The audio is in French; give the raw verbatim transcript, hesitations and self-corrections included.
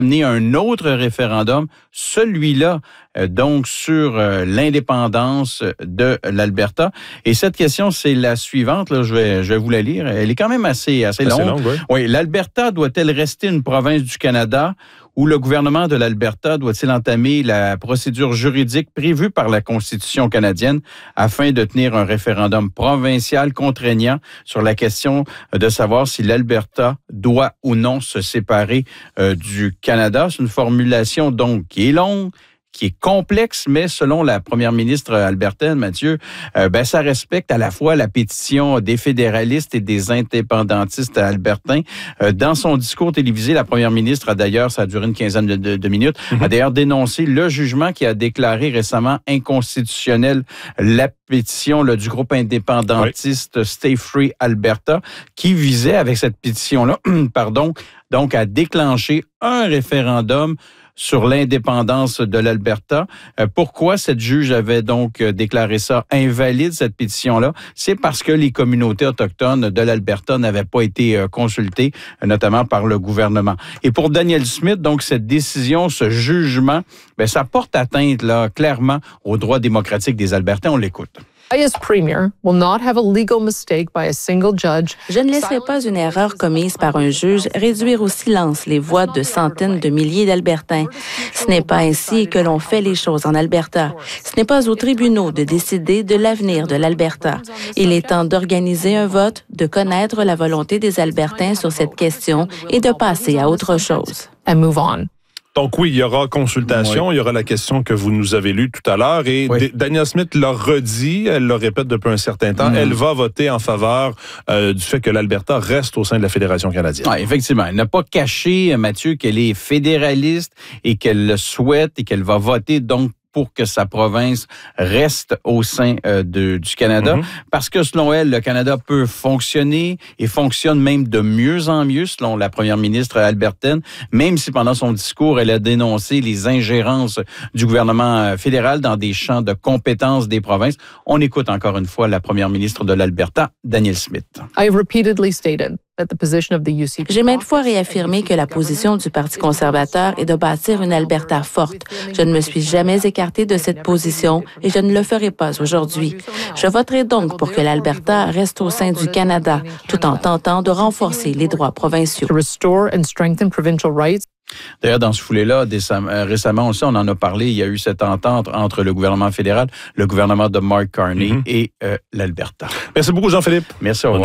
amener un autre référendum, celui-là, euh, donc sur euh, l'indépendance de l'Alberta. Et cette question, c'est la suivante, là, je vais, je vais vous la lire. Elle est quand même assez, assez, assez longue. longue. Oui. Oui, l'Alberta doit-elle rester une province du Canada ou le gouvernement de l'Alberta doit-il entamer la procédure juridique prévue par la Constitution canadienne afin de tenir un référendum provincial contraignant sur la question de savoir si l'Alberta doit ou non se séparer euh, du Canada? C'est une formulation donc qui est longue, qui est complexe, mais selon la première ministre albertaine, Mathieu, euh, ben, ça respecte à la fois la pétition des fédéralistes et des indépendantistes albertains. Euh, dans son discours télévisé, la première ministre a d'ailleurs, ça a duré une quinzaine de, de, de minutes, mm-hmm. a d'ailleurs dénoncé le jugement qui a déclaré récemment inconstitutionnel la pétition là, du groupe indépendantiste oui. Stay Free Alberta, qui visait avec cette pétition-là, pardon, donc à déclencher un référendum sur l'indépendance de l'Alberta. Euh, pourquoi cette juge avait donc euh, déclaré ça invalide, cette pétition-là? C'est parce que les communautés autochtones de l'Alberta n'avaient pas été euh, consultées, euh, notamment par le gouvernement. Et pour Danielle Smith, donc cette décision, ce jugement, ben, ça porte atteinte là, clairement aux droits démocratiques des Albertains. On l'écoute. Je ne laisserai pas une erreur commise par un juge réduire au silence les voix de centaines de milliers d'Albertains. Ce n'est pas ainsi que l'on fait les choses en Alberta. Ce n'est pas aux tribunaux de décider de l'avenir de l'Alberta. Il est temps d'organiser un vote, de connaître la volonté des Albertains sur cette question et de passer à autre chose. Donc oui, il y aura consultation, oui. il y aura la question que vous nous avez lue tout à l'heure et oui. D- Danielle Smith l'a redit, elle le répète depuis un certain temps, mmh. elle va voter en faveur euh, du fait que l'Alberta reste au sein de la Fédération canadienne. Ah, effectivement, elle n'a pas caché, Mathieu, qu'elle est fédéraliste et qu'elle le souhaite et qu'elle va voter donc pour que sa province reste au sein euh, de, du Canada. Mm-hmm. Parce que selon elle, le Canada peut fonctionner et fonctionne même de mieux en mieux, selon la première ministre albertaine, même si pendant son discours, elle a dénoncé les ingérences du gouvernement fédéral dans des champs de compétences des provinces. On écoute encore une fois la première ministre de l'Alberta, Danielle Smith. I have repeatedly stated J'ai maintes fois réaffirmé que la position du Parti conservateur est de bâtir une Alberta forte. Je ne me suis jamais écartée de cette position et je ne le ferai pas aujourd'hui. Je voterai donc pour que l'Alberta reste au sein du Canada, tout en tentant de renforcer les droits provinciaux. D'ailleurs, dans ce foulée-là, récemment aussi, on en a parlé, il y a eu cette entente entre le gouvernement fédéral, le gouvernement de Mark Carney mm-hmm. et euh, l'Alberta. Merci beaucoup, Jean-Philippe. Merci, au revoir.